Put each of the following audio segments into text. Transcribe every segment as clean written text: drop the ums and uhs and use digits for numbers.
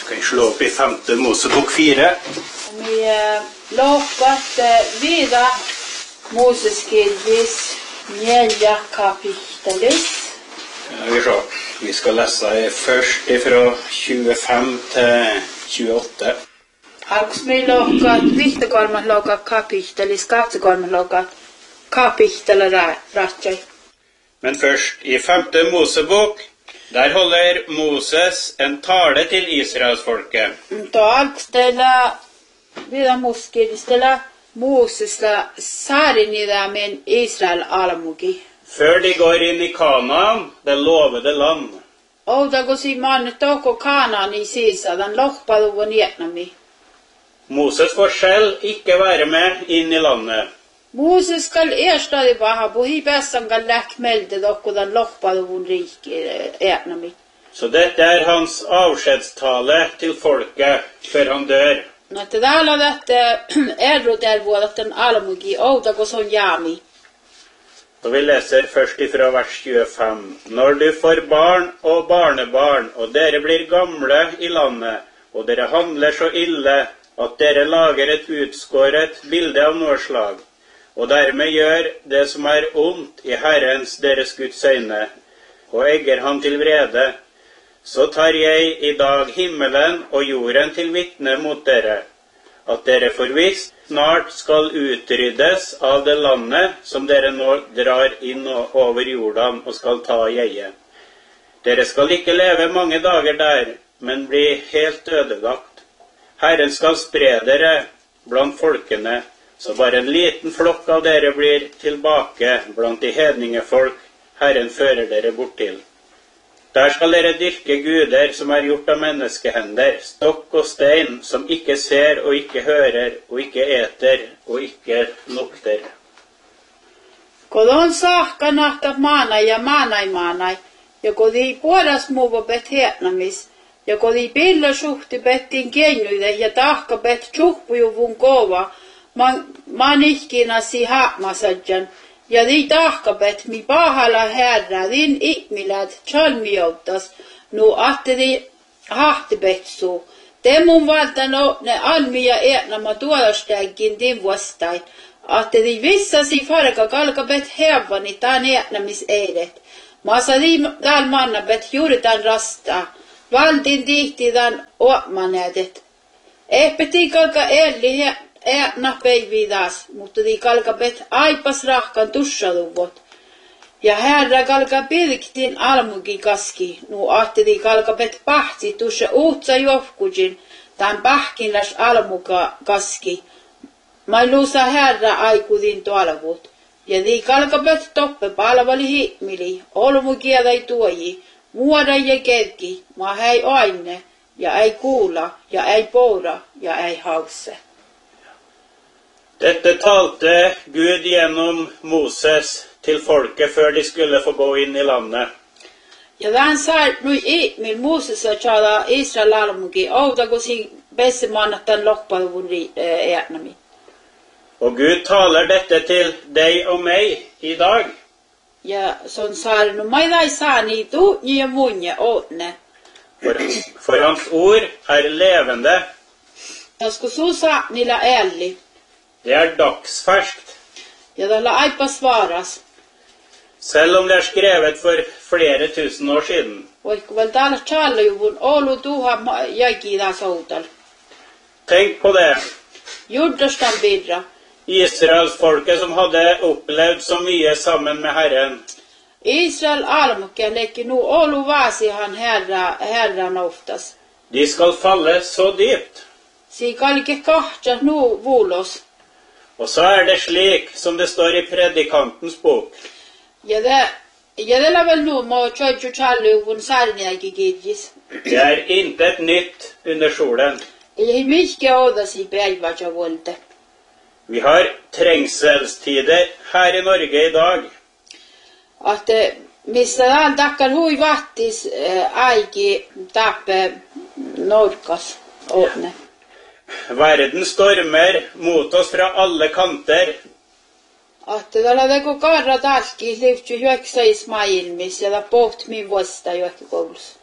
Kan slå opp I 5. Mosebok 4. Vi låkat vidare Moseskilvis njelja kapitelis. Vi skal lese først fra 25 til 28. Alks me låkat vihtakolmat låkat kapitelis, katsekolmat låkat kapitele ratsai. Men først I 5. Mosebok, der holder Moses en tale til Israelsfolket. To alks tela vida muskilvis tela Moses la sarinida men Israel alamugi. Før de går inn I Kanaan, det lovede land. Ouda gosi manne toko Kanaan I sisa, den lohpadu von Vietnami. Moses får selv ikke være med inn I landet. Moses skal erstadi baha buhi bessan gal läkmelde dokko den lohpadu von rik Vietnami. Så dette hans avskjedstale til folket før han dør. Että täällä dette errotervuodatten alamugi ouda goson jami. Og vi leser først ifra vers 25. Når du får barn og barnebarn, og dere blir gamle I landet, og dere handler så ille at dere lager et utskåret bilde av noe slag, og dermed gjør det som ondt I Herrens deres Guds øyne, og egger han til vrede, så tar jeg I dag himmelen og jorden til vitne mot dere, at dere forvisst snart skal utryddes av det landet som dere nå drar inn over Jordan og skal ta og eie. Dere skal ikke leve mange dager der, men bli helt ødelagt. Herren skal spre dere blant folkene, så bare en liten flokk av dere blir tilbake blant de hedningefolk Herren fører dere bort til. Der skal dere dyrke guder som gjort av menneskehender, stokk og stein, som ikke ser og ikke hører, og ikke eter og ikke lukter. Kodon saakka nahtab maanai ja maanai, ja kodi puolas muuva bet Vietnamis, ja kodi pilla suhti bettiin kennyide ja tahka bet tjuhpujuvun kova, man ihkinasi haakmasadjan, ja di tahkapet mi pahalla herra din ihmilät chalmiottas, nu atte di hahtipetsu. Temun valta no ne almia etnama tuodastägin din vastain, atte di vissasi farka kalkapet hevvani taan etnamis eidet. Masa di tal mannapet juuritan rastaa, valtin tihti tan oapmanetet. Ehpeti kalka elli päividas, mutta di kalkapet aipas rahkan tussaluvot. Ja herra kalka pilktin almugi kaski, nu ahti di kalkapet pahti tussa uutsa johkujin, tämän pahkinlas almuka kaski. Mailusa herra aikudin tuolavut. Ja di kalkapet toppe palvali himmili, olmukielai tuoji, muoda ja kerki, ma hei aine, ja ei kuula, ja ei poura, ja ei hause. Dette talte Gud gjennom Moses til folket før de skulle få gå inn I landet. Ja tämän saa nui ihmil Moses saada Israel alamugi, ouda kosi bessemannatan lohpaluvun Vietnami. Og Gud taler dette til deg og meg I dag. Ja son saa no maidai saani tu ja munje åtne. For hans ord levende. Ja sko susa niillä älli. Det dagsferskt. Ja tällä aipas varas. Selv om det skrevet for flere tusen år siden. Voitko vel täällä tjallujuvun olu tuha jäkiä soutal. Tenk på det. Juddastan bidra. Israelsfolket som hadde opplevd så mye sammen med Herren. Israel almukke lekki nu olu vaasihan herran oftas. De skal falle så dypt. Si kalke kahtja nu vulos. Og så det slik som det står I predikantens bok. Ja det vel nu må tjøtju tjalluvun sarniaki gidjis. Det intet nytt under solen. Ei mycket ådas I päivätja volte. Vi har trengselstider her I Norge I dag. Att missä täällä takkar hui vattis aiki tappe norkas åtne. Verden stormer mot oss fra alle kanter. Att täällä teko karra talki lyfty hyöksäis maailmis ja poht min vasta jokkikoulussa.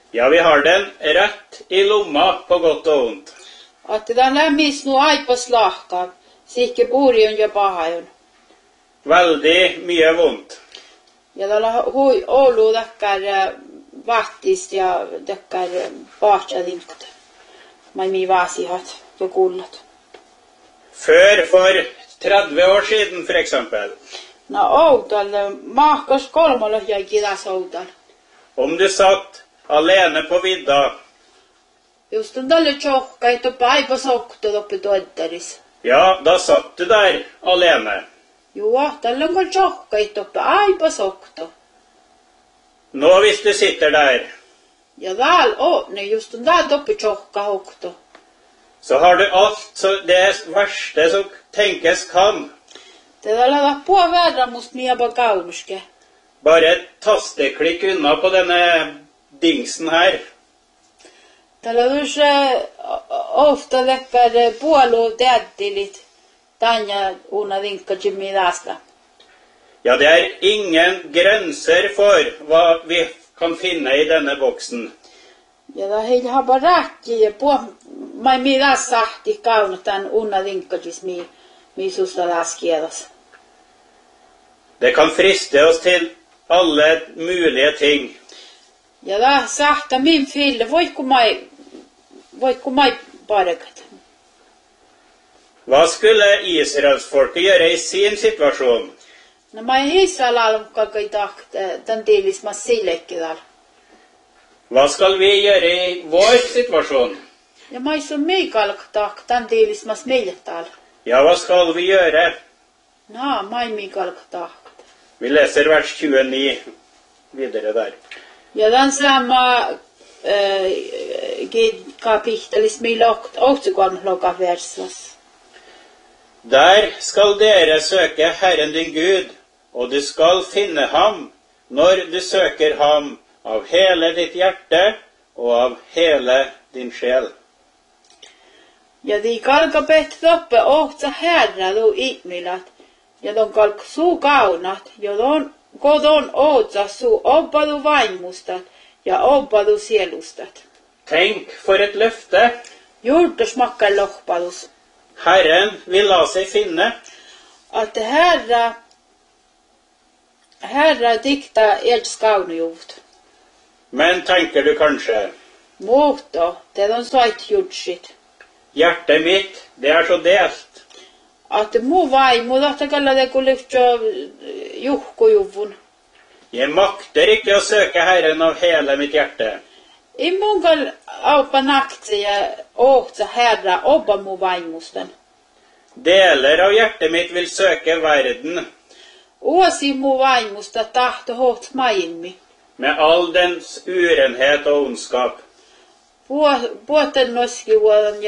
Ja, vi har den rett i lomma på godt og ondt. Että tämä lämmis nu aipas lahkaa, sihke puurion ja pahajun. Veldig mye vondt. Ja täällä hui Oulu täkkär vahtist ja täkkär vahtjadinkut. Mai mii vaasihat ja kullat. Før for 30 år siden, for eksempel. No Outal, mahkas kolmalla jäi kidas Outal. Om du satt alene på vidda, Just on tälle tjohka, että päiväs okto toppi tuottaris. ja, da satt du der alene. Joo, tällä on kol tjohka, että päiväs okto. Nå hvis du sitter der, Ja täällä on, ne just on täällä toppi tjohka okto. så har du alt det verste som tenkes kan. Tätä laita puol verran musta miepä kaunuske. Bare et tasteklikk unna på denne dingsen her. Tällä on ofta vekkar puolu täddilit. Tanja una vinkka Jimmy tästä. Ja, det er ingen grenser for hva vi kan finne i denne boksen. Ja tää heillä hapa räkki ja mai mii tässä sahti kaunu tän una vinkka Jimmy. Mi susta läskiedas. Det kan friste oss til alle mulige ting. Ja tää sahta min fille, voitko mai parekat. Hva skulle Israelsfolket gjøre i sin situasjon? No mai Israelal kai takt tän tiilis mas silekkidal. Hva skal vi gjøre i vår situasjon? Ja mai sun miikalk takt tän tiilis mas miljattal. Ja, hva skal vi gjøre? No, mai miikalk takt. Vi leser vers 29 videre der. Ja tän sama kapitelis milokt ohtsukolm loka versas. Der skal dere søke Herren din Gud, og du skal finne ham når du søker ham av hele ditt hjerte og av hele din sjel. Ja di kalka pet toppe ohtsa herra du ihmilat. Ja ton kalk suu kaunat, ja ton kodon ootsa suu oppadu vaimustat ja oppadu sielustat. Tenk for et løfte! Juurtus makkal lohpadus. Herren vil la seg finne. Att herra dikta ers kaunujuvt. Men tenker du kanskje, Muutto, te on soit jutsit. hjertet mitt, det er så delt. Att muu vaimu tahta kalla te kuliftso juhkujuvun. Jeg makter ikke å søke Herren av hele mitt hjerte. I munkal auppa naktsi ja ohtsa herra oppa muu vaimustan. Deler av hjertet mitt vil søke verden, Uosi muu vaimusta tahto hoht maailmi. med all dens urenhet og ondskap. Puoten noskivuodan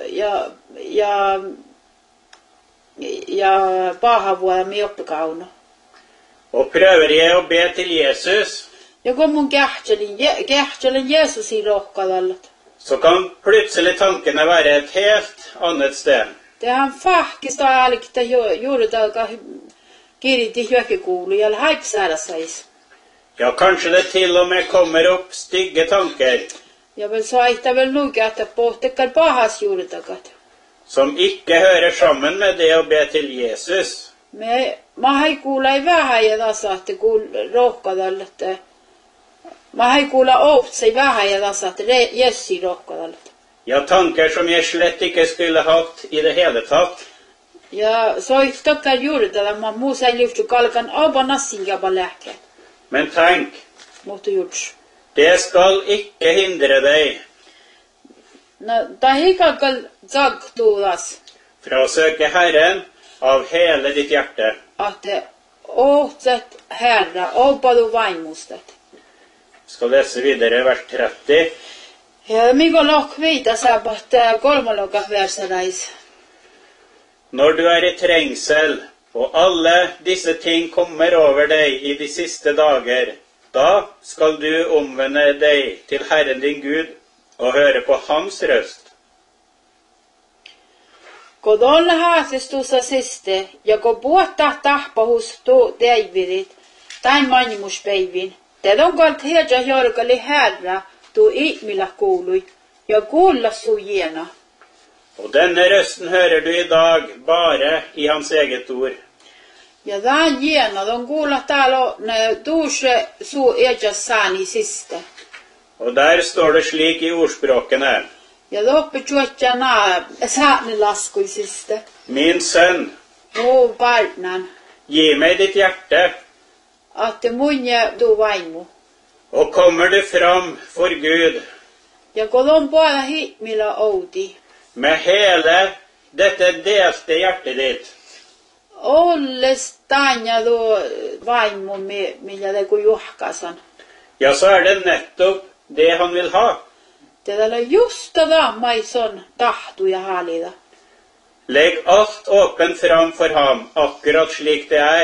ja pahavuodan mi oppikauno. Og prøver jeg å be til Jesus, Ja kun mun kähtselin Jeesusin rohkadallat. så kan plutselig tankene være et helt annet sted. Det han fahkista älkitä juuritaaka kiriti hyökikuulu ja haipsäädä sais. Ja, kanskje det til og med kommer opp stygge tanker, Ja vel saihta vel nuke, että pohtekal pahas juuritakat. som ikke hører sammen med det å be til Jesus. Mä haikuulla ei vähän ja tasa, että kuul rohkadallat. Mä haikuulla ohtsei vähän ja tasa, että Jessi rohkadallat. Ja, tanker som jeg slett ikke skulle hatt i det hele tatt. Ja soihtakal juuritalla, mä muusa ei lyfty kalkan oba nassingaba lääke. Men tenk, Mutta juts. det skal ikke hindre deg No, ta hikakal zagtuulas. fra å søke Herren av hele ditt hjerte. Että ohtset herra, opadu vaimustat. Skal lese videre vers 30. Ja Mikko Lohk viita saapat kolmalokas verserais. Når du er i trengsel, og alle disse ting kommer over deg i de siste dager, da skal du omvende deg til Herren din Gud og høre på hans røst. Kun olla haastestussa siste, ja kun puhuttaa tahpahus tuu teivirit, tai manimuspäivin, te on kalt heja jorkali herra, lihtu ihmillä kuului, ja kuulla sujena. Og denne røsten hører du i dag bare i hans eget ord. Ja tämän jena, on kuulla täällä ne tuuse suu ejassani siste. Og der står det slik i ordspråkene. Ja loppu juotja naa saani laskui siste. Min sønn, Muu barnan, gi meg ditt hjerte, att munja du vaimo. og kommer du fram for Gud Ja kolon puolella himillä outi. med hele dette delte hjertet ditt, Olles tanja du vaimo millä te kun juhkasan. ja så er det nettopp det han vil ha. Tätä just tätä maison tahtu ja halida. Legg alt åpent fram for ham, akkurat slik det er.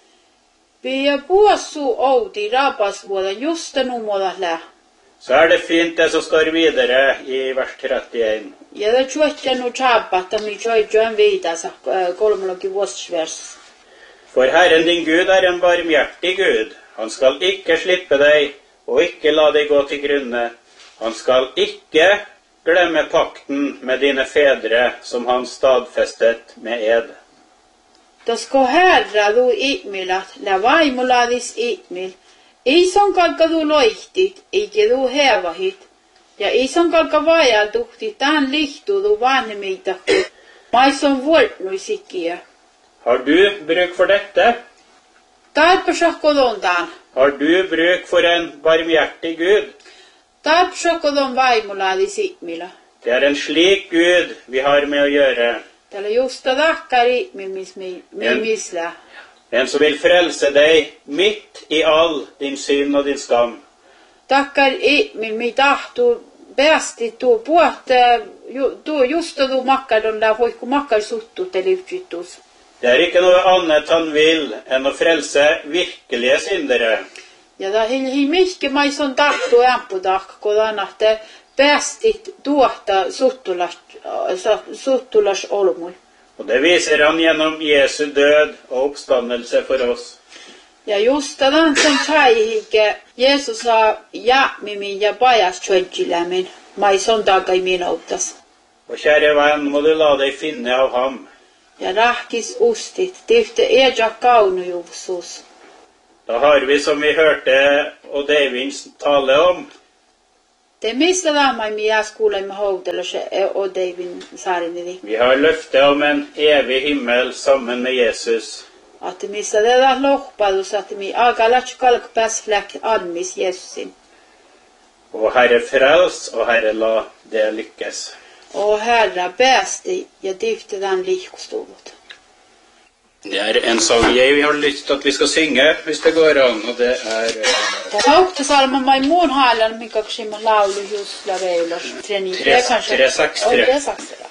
Pia puossu outi rapasvuoda just numoda lä. Så er det fint det som står videre i vers 31. Ja det juotja nu chapata mi joijoen viitasa 3 vuosvers. For Herren din Gud er en barmhjertig Gud. Han skal ikke slippe deg, og ikke la deg gå til grunne. Han skal ikke glemme pakten med dine fedre, som han stadfestet med ed. Tasko herra du ihmilat, lä vaimoladis ihmil. Ison kalka du loihtit, eikä du hevahit. Ja ison kalka vajaltuhti, tän lihtu du vanhemmiitakku. Maison vuoltnuisikia. Har du bruk for dette? Tarpasakkodon. Har du bruk for en barmhjertig Gud? Tarpasakkodon vaimoladis ihmila. Det er en slik Gud vi har med å gjøre. Täällä justa takkari misla. En som vil frelse deg midt i all din synd og din skam. Takkar mi tahtu päästi tuo puhta tuo justa du makkadon la voikku makkar suttu telifjittus. Det er ikke noe annet han vil enn å frelse virkelige syndere. Ja da hi mihke maison tahtu ampudak kodanatte päästit tuohta suttulas olmui. Og det viser han gjennom Jesu død og oppstandelse for oss. Ja just den som tjäihike Jeesus saa jäämimi ja pajas tjöntjilämin maison takai minoutas. Og kjære venn, må du la deg finne av ham. Ja rahkis ustit, tifte eja kaunujuvsus. Da har vi, som vi hørte Odd Eivind tale om, Det mistä lämmäimi kuulemme houtella se Odd Eivind saarinidi. vi har løftet om en evig himmel sammen med Jesus. Att missä tätä lohpadus, att mi aikalat kalkpäs fläck anmis Jesusin. Og Herre, frels, og Herre, la det lykkes. Och Herra päästi ja tifte den lihkustuvut. Det er en sang jeg har lyst til at vi skal synge, hvis det går an, og det er... Tämä Oktasalman mai muun haalan, mikä ksimme laulu just la veilos. 3-9 kanske. 3-6.